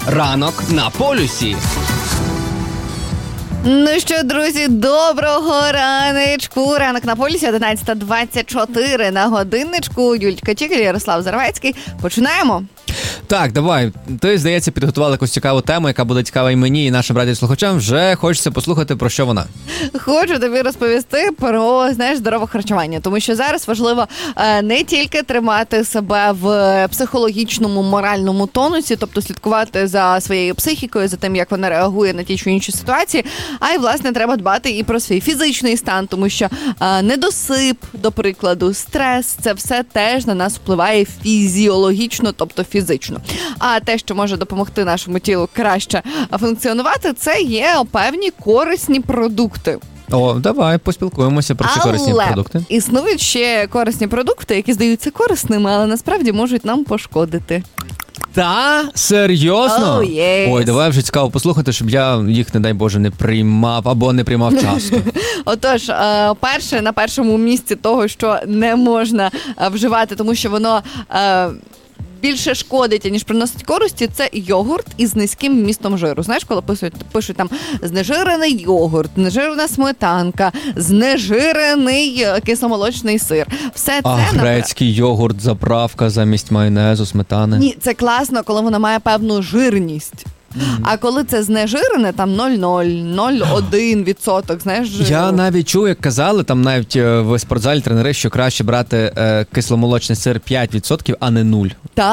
Ранок на полюсі. Ну що, друзі, доброго раночку. Ранок на полюсі, 11:24 на годинничку. Юлька Чікель, Ярослав Зарвецький. Починаємо. Так, давай. Ти, здається, підготувала якусь цікаву тему, яка буде цікава і мені, і нашим радіослухачам. Вже хочеться послухати, про що вона. Хочу тобі розповісти про, здорове харчування. Тому що зараз важливо не тільки тримати себе в психологічному, моральному тонусі, тобто слідкувати за своєю психікою, за тим, як вона реагує на ті чи інші ситуації, а й, власне, треба дбати і про свій фізичний стан, тому що недосип, до прикладу, стрес, це все теж на нас впливає фізіологічно, тобто фізично. А те, що може допомогти нашому тілу краще функціонувати, це є певні корисні продукти. О, давай поспілкуємося про ці корисні продукти. Але існують ще корисні продукти, які здаються корисними, але насправді можуть нам пошкодити. Та? Серйозно? Oh, yes. Ой, давай вже цікаво послухати, щоб я їх, не дай Боже, не приймав або не приймав часто. Отож, на першому місці того, що не можна вживати, тому що воно більше шкодить, ніж приносить користі, це йогурт із низьким вмістом жиру. Знаєш, коли пишуть там знежирений йогурт, знежирена сметанка, знежирений кисломолочний сир. Все це... грецький йогурт, заправка замість майонезу, сметани. Ні, це класно, коли вона має певну жирність. А коли це знежирене, там 0,0, 0,1%, жиру. Я навіть чув, як казали, там навіть в спортзалі тренери, що краще брати кисломолочний сир 5%, а не 0.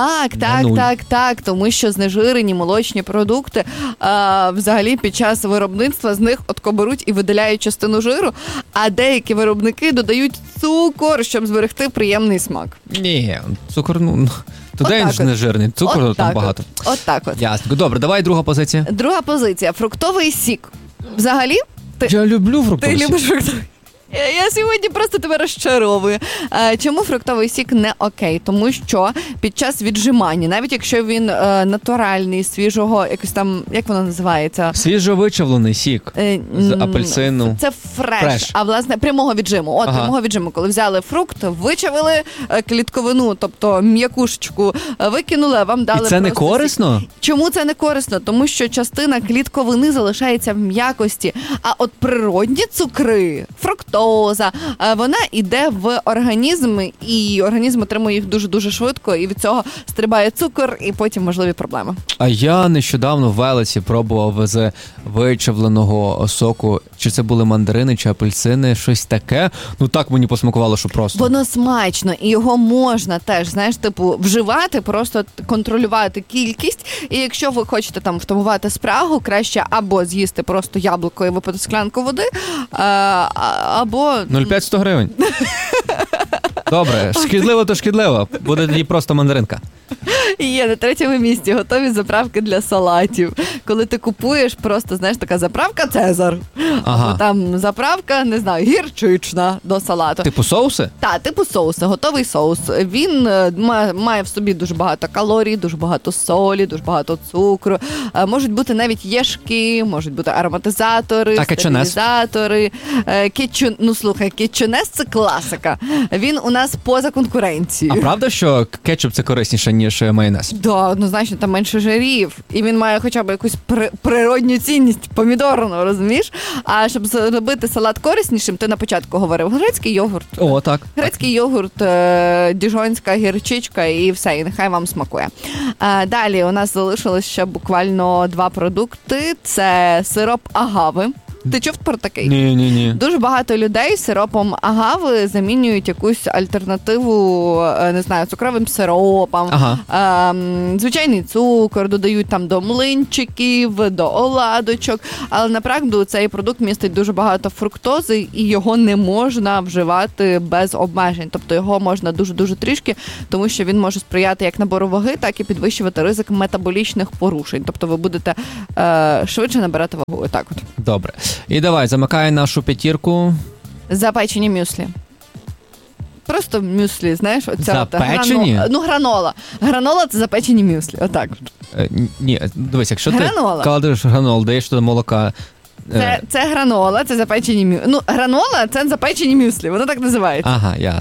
Так, тому що знежирені молочні продукти взагалі під час виробництва з них беруть і видаляють частину жиру, а деякі виробники додають цукор, щоб зберегти приємний смак. Ні, цукор, туди він ж не жирний, цукру там багато. От так. Ясно. Добре, давай друга позиція. Друга позиція. Фруктовий сік. Взагалі... Я люблю фруктовий сік. Ти любиш фруктовий сік? Я сьогодні просто тебе розчаровую. Чому фруктовий сік не окей? Тому що під час віджимання, навіть якщо він натуральний, свіжого, якось там, як воно називається? Свіжовичавлений сік з апельсину. Це фреш. А, власне, прямого віджиму. Прямого віджиму. Коли взяли фрукт, вичавили клітковину, тобто м'якушечку, викинули, а вам дали. І це не корисно? Чому це не корисно? Тому що частина клітковини залишається в м'якості, а от природні цукри, фруктоза, вона йде в організм, і організм отримує їх дуже-дуже швидко, і від цього стрибає цукор, і потім можливі проблеми. А я нещодавно в Велесі пробував з вичавленого соку, чи це були мандарини, чи апельсини, щось таке. Так мені посмакувало, що просто. Воно смачно, і його можна теж, вживати, просто контролювати кількість, і якщо ви хочете там втамувати спрагу, краще або з'їсти просто яблуко і випити склянку води, або 0,5-100 гривень. Добре, шкідливо то шкідливо. Буде тоді просто мандаринка. Є на третьому місці готові заправки для салатів. Коли ти купуєш просто, така заправка Цезар. Або там заправка, гірчична до салату. Типу соуси? Так, типу соуси, готовий соус. Він має в собі дуже багато калорій, дуже багато солі, дуже багато цукру. Можуть бути навіть єшки, можуть бути ароматизатори, стерилізатори. Кетчунес – це класика. Він у нас поза конкуренцією. А правда, що кетчуп – це корисніше, ніж майонез? Да, однозначно, там менше жирів. І він має хоча б якусь природню цінність помідорну, розумієш? А щоб зробити салат кориснішим, ти на початку говорив грецький йогурт. О, так. Грецький йогурт, діжонська гірчичка і все, і нехай вам смакує. Далі у нас залишилось ще буквально 2 продукти. Це сироп агави. Ти чув про такий? Ні. Дуже багато людей сиропом агави замінюють якусь альтернативу, цукровим сиропам. Звичайний цукор додають там до млинчиків, до оладочок. Але направду цей продукт містить дуже багато фруктози, і його не можна вживати без обмежень. Тобто його можна дуже-дуже трішки, тому що він може сприяти як набору ваги, так і підвищувати ризик метаболічних порушень. Тобто ви будете швидше набирати вагу. Так от. Добре. І давай, замикай нашу п'ятірку. Запечені мюслі. Просто мюслі, знаєш? Запечені? Гранола. Гранола – це запечені мюслі. Отак. Ні, дивись, якщо гранола. Ти кладеш гранол, даєш туди молока. Це гранола, це запечені мюслі. Гранола – це запечені мюслі, воно так називається. Ага, ясно.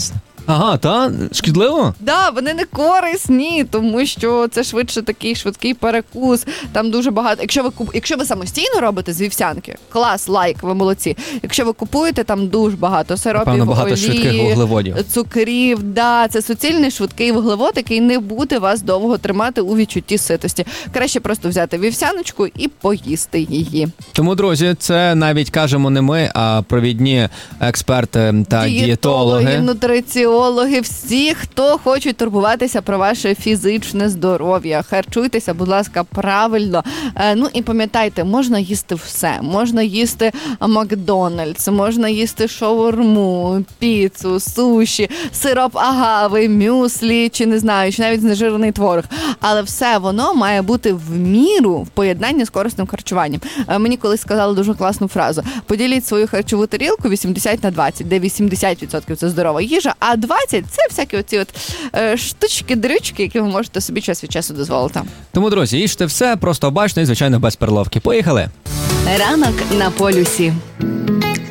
Ага, та? Шкідливо? Да, вони не корисні, тому що це швидше такий швидкий перекус. Там дуже багато. Якщо ви самостійно робите з вівсянки, клас, лайк, ви молодці. Якщо ви купуєте, там дуже багато сиропів, напевно, багато швидких вуглеводів. Цукрів, да, це суцільний швидкий вуглевод, який не буде вас довго тримати у відчутті ситості. Краще просто взяти вівсяночку і поїсти її. Тому, друзі, це навіть кажемо не ми, а провідні експерти та дієтологи, нутриціологи, всі, хто хочуть турбуватися про ваше фізичне здоров'я. Харчуйтеся, будь ласка, правильно. Ну і пам'ятайте, можна їсти все. Можна їсти Макдональдс, можна їсти шаурму, піцу, суші, сироп агави, мюслі, чи не знаю, чи навіть знежирений творог. Але все воно має бути в міру в поєднанні з корисним харчуванням. Мені колись сказали дуже класну фразу. Поділіть свою харчову тарілку 80/20, де 80% це здорова їжа, а 20% це всякі оці штучки-дрючки, які ви можете собі час від часу дозволити. Тому, друзі, їжте все, просто обачно і, звичайно, без перловки. Поїхали! Ранок на полюсі.